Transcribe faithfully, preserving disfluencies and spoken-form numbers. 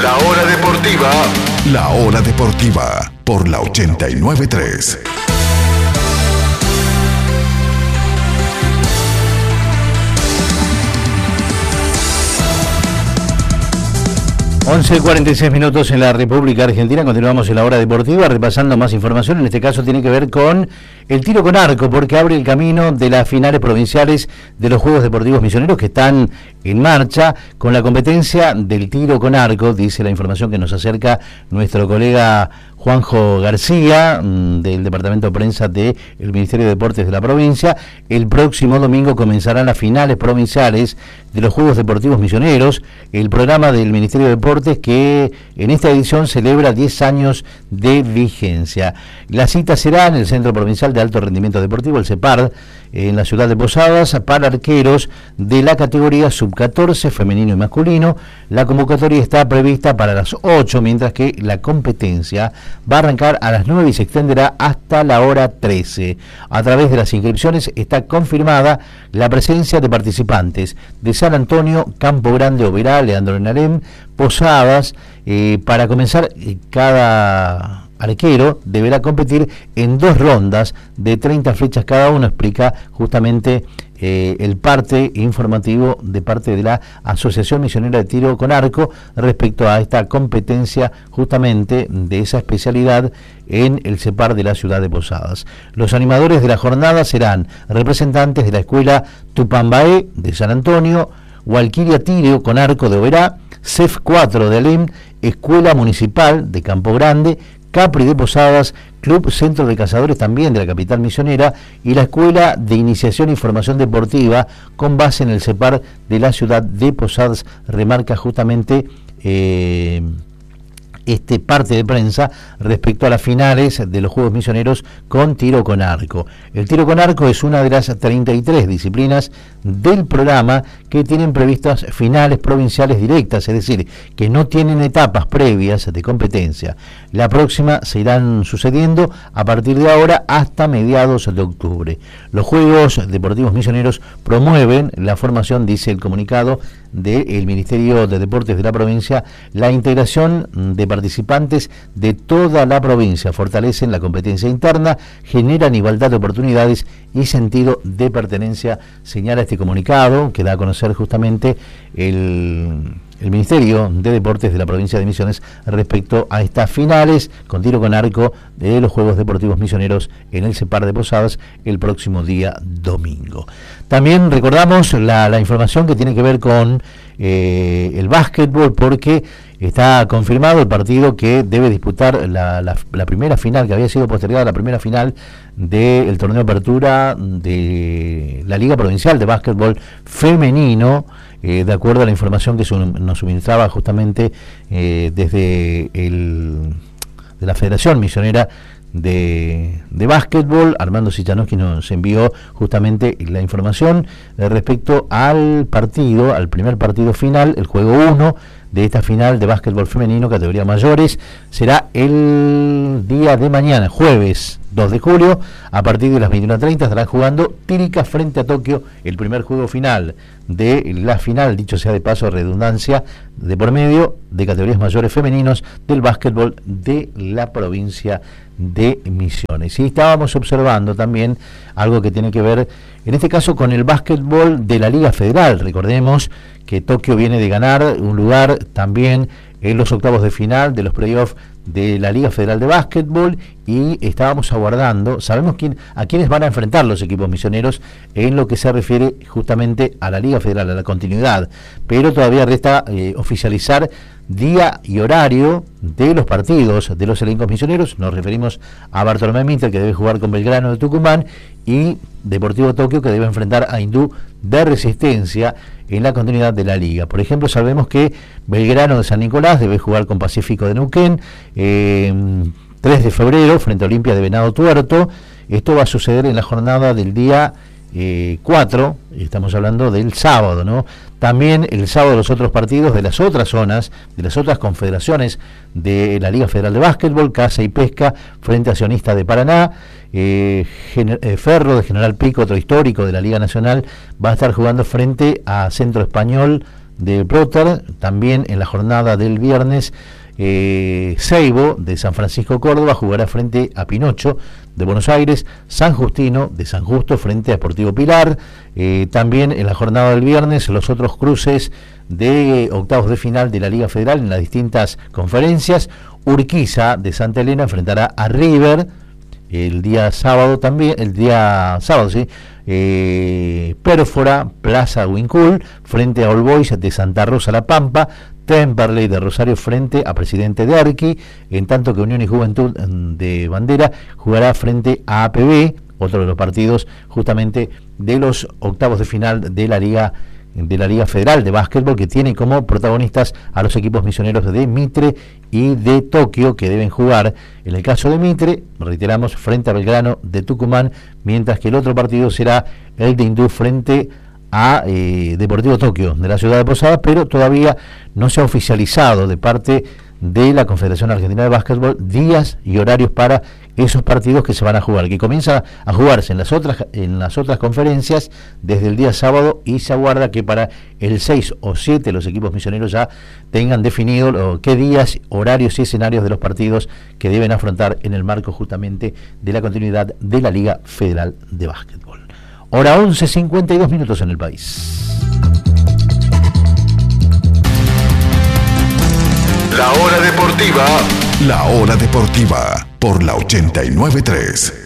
La hora deportiva. La hora deportiva por la ochenta y nueve punto tres. once cuarenta y seis minutos en la República Argentina. Continuamos en la hora deportiva repasando más información. En este caso tiene que ver con el tiro con arco, porque abre el camino de las finales provinciales de los Juegos Deportivos Misioneros que están en marcha con la competencia del tiro con arco, dice la información que nos acerca nuestro colega Juanjo García, del Departamento de Prensa del Ministerio de Deportes de la provincia. El próximo domingo comenzarán las finales provinciales de los Juegos Deportivos Misioneros, el programa del Ministerio de Deportes que en esta edición celebra diez años de vigencia. La cita será en el Centro Provincial de Alto Rendimiento Deportivo, el CEPARD, en la ciudad de Posadas, para arqueros de la categoría sub catorce, femenino y masculino. La convocatoria está prevista para las ocho, mientras que la competencia va a arrancar a las nueve y se extenderá hasta la hora trece. A través de las inscripciones está confirmada la presencia de participantes de San Antonio, Campo Grande, Oberá, Leandro Narem, Posadas. Eh, para comenzar, eh, cada arquero deberá competir en dos rondas de treinta flechas cada uno, explica justamente eh, el parte informativo de parte de la Asociación Misionera de Tiro con Arco respecto a esta competencia justamente de esa especialidad en el CEPAR de la ciudad de Posadas. Los animadores de la jornada serán representantes de la Escuela Tupambaé de San Antonio, Walquiria Tiro con Arco de Oberá, C E F cuatro de Alem, Escuela Municipal de Campo Grande, Capri de Posadas, Club Centro de Cazadores también de la capital misionera y la Escuela de Iniciación y Formación Deportiva con base en el CEPAR de la ciudad de Posadas, remarca justamente eh, este parte de prensa respecto a las finales de los Juegos Misioneros con tiro con arco. El tiro con arco es una de las treinta y tres disciplinas del programa que tienen previstas finales provinciales directas, es decir, que no tienen etapas previas de competencia. La próxima se irán sucediendo a partir de ahora hasta mediados de octubre. Los Juegos Deportivos Misioneros promueven la formación, dice el comunicado del Ministerio de Deportes de la provincia, la integración de participantes de toda la provincia, fortalecen la competencia interna, generan igualdad de oportunidades y sentido de pertenencia, señala este comunicado que da a conocer justamente el, el Ministerio de Deportes de la provincia de Misiones respecto a estas finales con tiro con arco de los Juegos Deportivos Misioneros en el CEPAR de Posadas el próximo día domingo. También recordamos la, la información que tiene que ver con eh, el básquetbol, porque está confirmado el partido que debe disputar la, la, la primera final, que había sido postergada a la primera final del torneo de apertura de la Liga Provincial de Básquetbol Femenino, eh, de acuerdo a la información que su, nos suministraba justamente eh, desde el, de la Federación Misionera de, de básquetbol. Armando Sichanowski nos envió justamente la información eh, respecto al partido, al primer partido final, el juego uno de esta final de básquetbol femenino, categoría mayores. Será el día de mañana, jueves dos de julio, a partir de las veintiuna treinta estarán jugando Tírica frente a Tokio, el primer juego final de la final, dicho sea de paso, redundancia de por medio, de categorías mayores femeninos del básquetbol de la provincia de Misiones. Y estábamos observando también algo que tiene que ver, en este caso, con el básquetbol de la Liga Federal. Recordemos que Tokio viene de ganar un lugar también en los octavos de final de los playoffs de la Liga Federal de Básquetbol, y estábamos aguardando, sabemos quién, a quiénes van a enfrentar los equipos misioneros en lo que se refiere justamente a la Liga Federal, a la continuidad, pero todavía resta eh, oficializar día y horario de los partidos de los elencos misioneros. Nos referimos a Bartolomé Mitre, que debe jugar con Belgrano de Tucumán, y Deportivo Tokio, que debe enfrentar a Hindú de Resistencia en la continuidad de la liga. Por ejemplo, sabemos que Belgrano de San Nicolás debe jugar con Pacífico de Neuquén eh, tres de febrero frente a Olimpia de Venado Tuerto. Esto va a suceder en la jornada del día eh, cuatro, estamos hablando del sábado, ¿no? También el sábado los otros partidos de las otras zonas, de las otras confederaciones de la Liga Federal de Básquetbol, Caza y Pesca frente a Sionista de Paraná, eh, Gener- eh, Ferro de General Pico, otro histórico de la Liga Nacional, va a estar jugando frente a Centro Español de Proter. También en la jornada del viernes, eh, Seibo de San Francisco Córdoba jugará frente a Pinocho de Buenos Aires. San Justino de San Justo frente a Sportivo Pilar. Eh, también en la jornada del viernes los otros cruces de octavos de final de la Liga Federal en las distintas conferencias. Urquiza de Santa Elena enfrentará a River el día sábado también, el día sábado, sí, eh, Pérfora, Plaza Huincul, frente a All Boys de Santa Rosa La Pampa, Temperley de Rosario frente a Presidente de Arqui, en tanto que Unión y Juventud de Bandera jugará frente a A P B, otro de los partidos justamente de los octavos de final de la Liga de la Liga Federal de Básquetbol, que tiene como protagonistas a los equipos misioneros de Mitre y de Tokio, que deben jugar, en el caso de Mitre, reiteramos, frente a Belgrano de Tucumán, mientras que el otro partido será el de Hindú frente a eh, Deportivo Tokio de la ciudad de Posadas, pero todavía no se ha oficializado de parte de la Confederación Argentina de Básquetbol días y horarios para esos partidos que se van a jugar, que comienza a jugarse en las otras en las otras conferencias desde el día sábado, y se aguarda que para el seis o siete los equipos misioneros ya tengan definido lo, qué días, horarios y escenarios de los partidos que deben afrontar en el marco justamente de la continuidad de la Liga Federal de Básquetbol. Hora once cincuenta y dos minutos en el país. La hora deportiva. La hora deportiva por la ochenta y nueve punto tres.